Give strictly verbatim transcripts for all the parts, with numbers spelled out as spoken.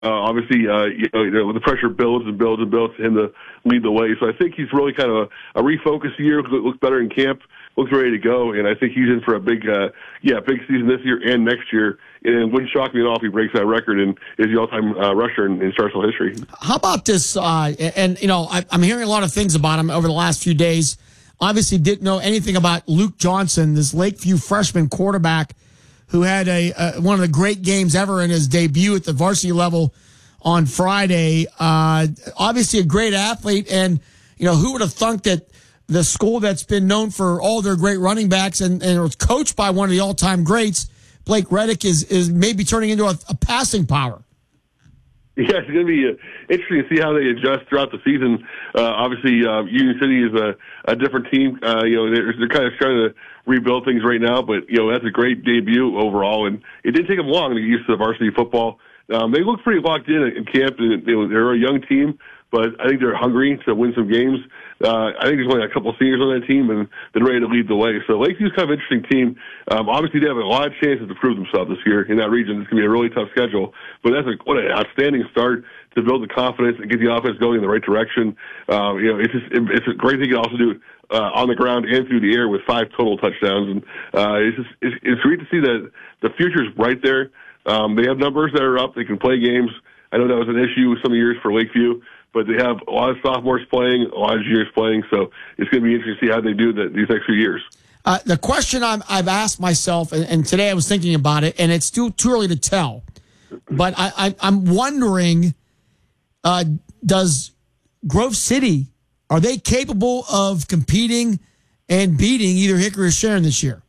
Uh, obviously, uh, you know, you know, the pressure builds and builds and builds for him to lead the way. So I think he's really kind of a, a refocused year, looks better in camp, looks ready to go, and I think he's in for a big, uh, yeah, big season this year and next year. And it wouldn't shock me at all if he breaks that record and is the all-time uh, rusher in, in Starsville history. How about this? Uh, and, you know, I, I'm hearing a lot of things about him over the last few days. Obviously didn't know anything about Luke Johnson, this Lakeview freshman quarterback who had a uh, one of the great games ever in his debut at the varsity level on Friday. Uh, obviously a great athlete, and you know who would have thunk that the school that's been known for all their great running backs and, and was coached by one of the all-time greats, Blake Reddick, is is maybe turning into a, a passing power. Yeah, it's going to be uh, interesting to see how they adjust throughout the season. Uh, obviously, uh, Union City is a, a different team. Uh, you know, they're, they're kind of trying to rebuild things right now, but you know that's a great debut overall, and it didn't take them long to get used to the varsity football. Um, they look pretty locked in in camp, and you know, they're a young team, but I think they're hungry to win some games. Uh, I think there's only a couple of seniors on that team, and they're ready to lead the way. So Lakeview's kind of an interesting team. Um, obviously, they have a lot of chances to prove themselves this year in that region. It's going to be a really tough schedule, but that's a, what an outstanding start to build the confidence and get the offense going in the right direction. Um, you know, it's just it, it's a great thing to also do it uh, on the ground and through the air with five total touchdowns, and uh, it's just it's, it's great to see that the future's right there. Um, they have numbers that are up. They can play games. I know that was an issue some years for Lakeview, but they have a lot of sophomores playing, a lot of juniors playing, so it's going to be interesting to see how they do that these next few years. Uh, the question I'm, I've asked myself, and, and today I was thinking about it, and it's still too early to tell, but I, I, I'm wondering, uh, does Grove City, are they capable of competing and beating either Hickory or Sharon this year?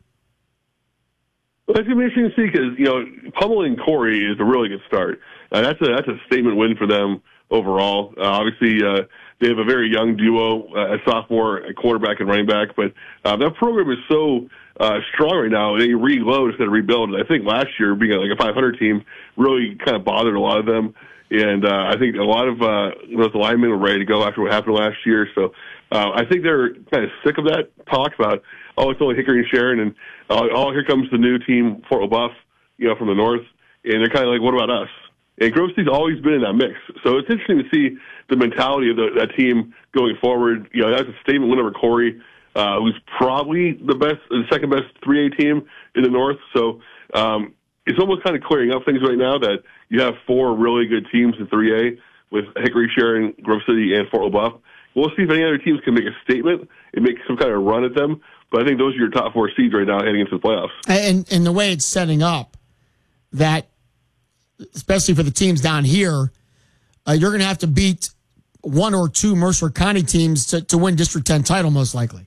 Well, that's going to be interesting to see because, you know, pummeling Corey is a really good start. Uh, that's a that's a statement win for them overall. Uh, obviously, uh, they have a very young duo, uh, a sophomore, a quarterback, and running back. But uh, that program is so uh, strong right now. They reload instead of rebuild. I think last year, being like a five hundred team, really kind of bothered a lot of them. And uh, I think a lot of uh, those linemen were ready to go after what happened last year. So uh, I think they're kind of sick of that talk about, oh, it's only Hickory and Sharon, and uh, oh, here comes the new team, Fort LaBeouf, you know, from the north. And they're kind of like, what about us? And Grove City's always been in that mix. So it's interesting to see the mentality of the, that team going forward. You know, that's a statement win over Corey, uh, who's probably the best, the second best three A team in the north. So um, it's almost kind of clearing up things right now that you have four really good teams in three A with Hickory, Sharon, Grove City, and Fort LaBeouf. We'll see if any other teams can make a statement and make some kind of run at them. But I think those are your top four seeds right now heading into the playoffs. And, and the way it's setting up, that especially for the teams down here, uh, you're going to have to beat one or two Mercer County teams to, to win District ten title, most likely.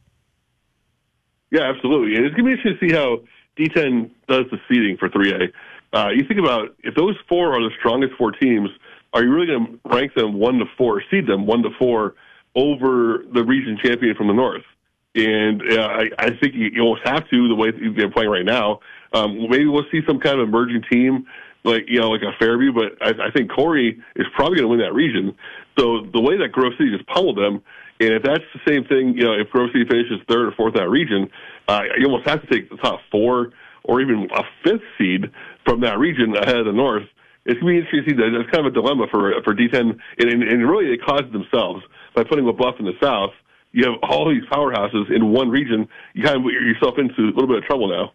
Yeah, absolutely. And it's going to be interesting to see how D ten does the seeding for three A. Uh, you think about if those four are the strongest four teams, are you really going to rank them one to four, seed them one to four over the region champion from the north? And uh, I, I think you, you almost have to the way they're playing right now. Um, maybe we'll see some kind of emerging team like, you know, like a Fairview, but I, I think Corey is probably going to win that region. So the way that Grove City just pummeled them, and if that's the same thing, you know, if Grove City finishes third or fourth in that region, uh, you almost have to take the top four or even a fifth seed from that region ahead of the north. It's going to be interesting to see that. That's kind of a dilemma for for D ten, and, and, and really they caused it themselves by putting LaBeouf in the south. You have all these powerhouses in one region. You kind of put yourself into a little bit of trouble now.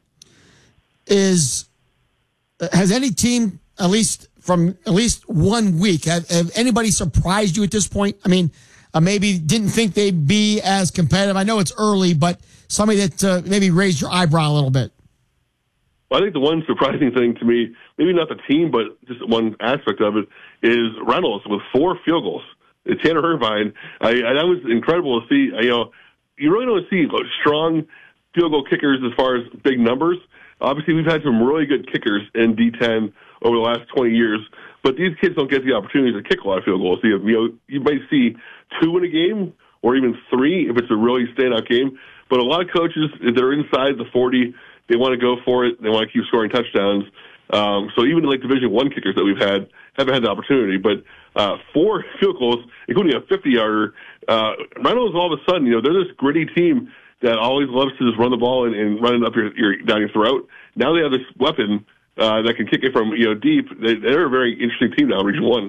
Is has any team, at least from at least one week, have, have anybody surprised you at this point? I mean, uh, maybe didn't think they'd be as competitive. I know it's early, but somebody that uh, maybe raised your eyebrow a little bit. Well, I think the one surprising thing to me, maybe not the team, but just one aspect of it, is Reynolds with four field goals. Tanner Irvine, I, I, that was incredible to see. You know, you really don't see strong field goal kickers as far as big numbers. Obviously, we've had some really good kickers in D ten over the last twenty years, but these kids don't get the opportunity to kick a lot of field goals. You know, you, know, you might see two in a game or even three if it's a really standout game, but a lot of coaches, if they're inside the forty, they want to go for it. They want to keep scoring touchdowns. Um, so even like Division One kickers that we've had haven't had the opportunity. But uh, four field goals, including a fifty-yarder, uh, Reynolds all of a sudden, you know, they're this gritty team that always loves to just run the ball and, and run it up your, your down your throat. Now they have this weapon uh, that can kick it from you know deep. They, they're a very interesting team now, in Region One.